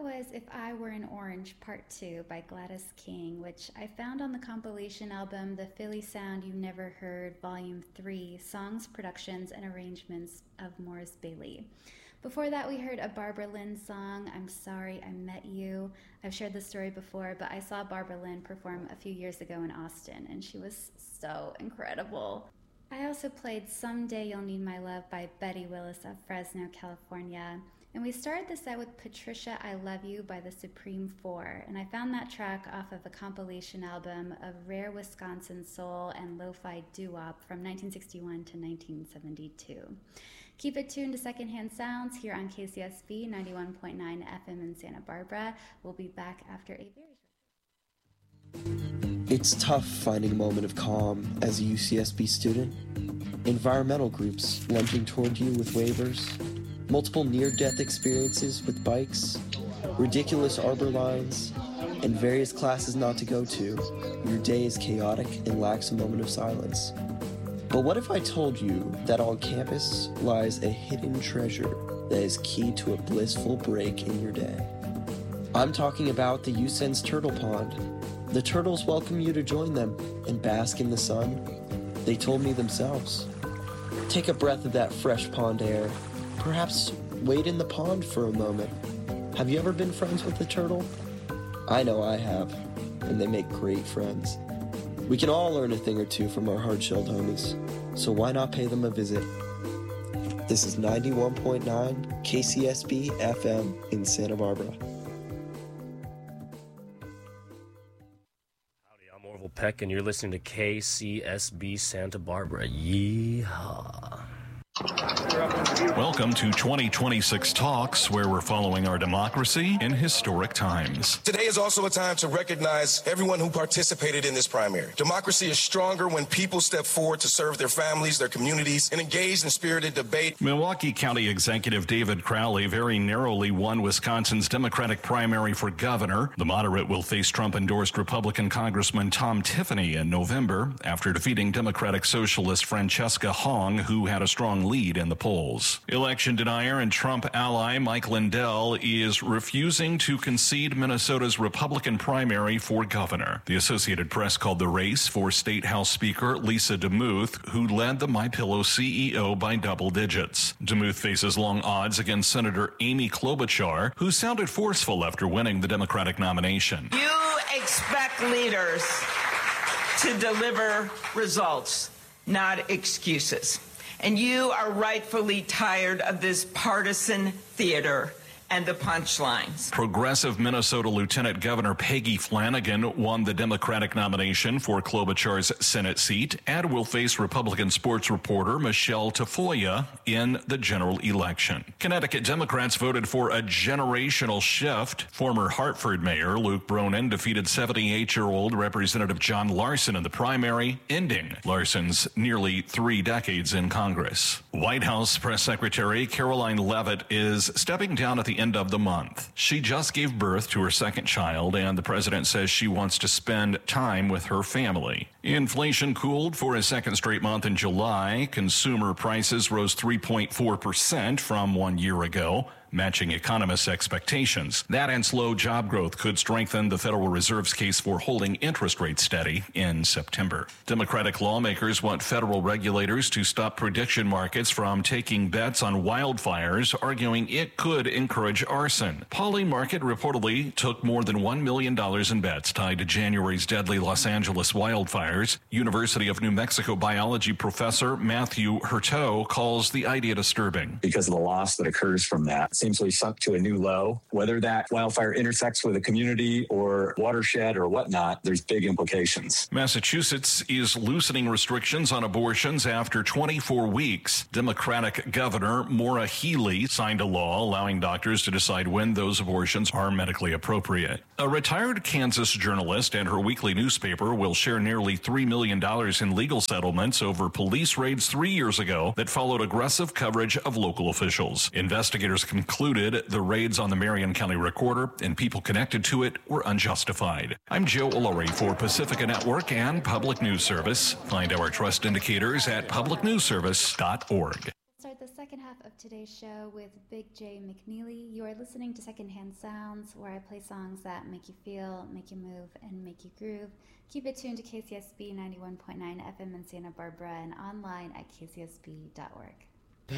was If I Were an Orange Part 2 by Gladys King, which I found on the compilation album The Philly Sound You Never Heard, Volume 3, Songs, Productions, and Arrangements of Morris Bailey. Before that, we heard a Barbara Lynn song, I'm Sorry I Met You. I've shared this story before, but I saw Barbara Lynn perform a few years ago in Austin, and she was so incredible. I also played Someday You'll Need My Love by Betty Willis of Fresno, California. And we started the set with Patricia, I Love You by the Supreme Four, and I found that track off of a compilation album of rare Wisconsin soul and lo-fi doo-wop from 1961 to 1972. Keep it tuned to Secondhand Sounds here on KCSB 91.9 FM in Santa Barbara. We'll be back after a very short... It's tough finding a moment of calm as a UCSB student. Environmental groups lunging toward you with waivers, multiple near-death experiences with bikes, ridiculous arbor lines, and various classes not to go to. Your day is chaotic and lacks a moment of silence. But what if I told you that on campus lies a hidden treasure that is key to a blissful break in your day? I'm talking about the USEN's Turtle Pond. The turtles welcome you to join them and bask in the sun. They told me themselves. Take a breath of that fresh pond air. Perhaps wade in the pond for a moment. Have you ever been friends with a turtle? I know I have, and they make great friends. We can all learn a thing or two from our hard-shelled homies, so why not pay them a visit? This is 91.9 KCSB FM in Santa Barbara. Howdy, I'm Orville Peck, and you're listening to KCSB Santa Barbara. Yeehaw. Welcome to 2026 Talks, where we're following our democracy in historic times. Today is also a time to recognize everyone who participated in this primary. Democracy is stronger when people step forward to serve their families, their communities, and engage in spirited debate. Milwaukee County Executive David Crowley very narrowly won Wisconsin's Democratic primary for governor. The moderate will face Trump-endorsed Republican Congressman Tom Tiffany in November after defeating Democratic Socialist Francesca Hong, who had a strong lead in the polls. Election denier and Trump ally Mike Lindell is refusing to concede Minnesota's Republican primary for governor. The Associated Press called the race for State House Speaker Lisa DeMuth, who led the MyPillow CEO by double digits. DeMuth faces long odds against Senator Amy Klobuchar, who sounded forceful after winning the Democratic nomination. You expect leaders to deliver results, not excuses. And you are rightfully tired of this partisan theater and the punchlines. Progressive Minnesota Lieutenant Governor Peggy Flanagan won the Democratic nomination for Klobuchar's Senate seat and will face Republican sports reporter Michelle Tafoya in the general election. Connecticut Democrats voted for a generational shift. Former Hartford Mayor Luke Bronin defeated 78-year-old Representative John Larson in the primary, ending Larson's nearly 3 decades in Congress. White House Press Secretary Caroline Leavitt is stepping down at the end of the month. She just gave birth to her second child, and the president says she wants to spend time with her family. Inflation cooled for a second straight month in July. Consumer prices rose 3.4% from 1 year ago, matching economists' expectations. That and slow job growth could strengthen the Federal Reserve's case for holding interest rates steady in September. Democratic lawmakers want federal regulators to stop prediction markets from taking bets on wildfires, arguing it could encourage arson. Polymarket reportedly took more than $1 million in bets tied to January's deadly Los Angeles wildfires. University of New Mexico biology professor Matthew Hurteau calls the idea disturbing. Because of the loss that occurs from that, seems to be sunk to a new low. Whether that wildfire intersects with a community or watershed or whatnot, there's big implications. Massachusetts is loosening restrictions on abortions after 24 weeks. Democratic Governor Maura Healey signed a law allowing doctors to decide when those abortions are medically appropriate. A retired Kansas journalist and her weekly newspaper will share nearly $3 million in legal settlements over police raids 3 years ago that followed aggressive coverage of local officials. Investigators concluded the raids on the Marion County Recorder and people connected to it were unjustified. I'm Joe Ullery for Pacifica Network and Public News Service. Find our trust indicators at publicnewsservice.org. Start the second half of today's show with Big J McNeely. You are listening to Secondhand Sounds, where I play songs that make you feel, make you move, and make you groove. Keep it tuned to KCSB 91.9 FM in Santa Barbara and online at kcsb.org.